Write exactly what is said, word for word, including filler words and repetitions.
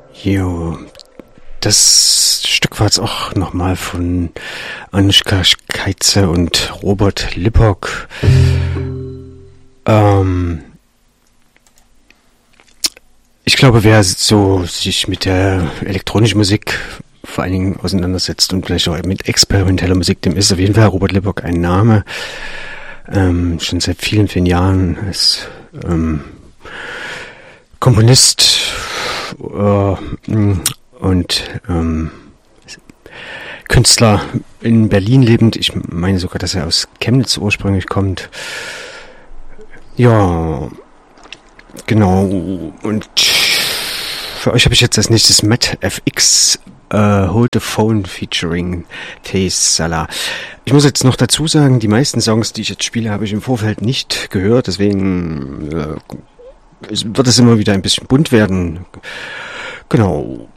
Jo, das Stück war jetzt auch nochmal von Anushka Schkeitzer und Robert Lippock. Ähm, ich glaube, wer so sich mit der elektronischen Musik vor allen Dingen auseinandersetzt und vielleicht auch mit experimenteller Musik, dem ist auf jeden Fall Robert Lippock ein Name. Ähm, schon seit vielen, vielen Jahren als ähm, Komponist äh, und ähm, Künstler in Berlin lebend. Ich meine sogar, dass er aus Chemnitz ursprünglich kommt. Ja, genau. Und für euch habe ich jetzt als nächstes Matt F X Uh, Hold the Phone featuring Taze Salah. Ich muss jetzt noch dazu sagen, die meisten Songs, die ich jetzt spiele, habe ich im Vorfeld nicht gehört, deswegen äh, wird es immer wieder ein bisschen bunt werden. Genau.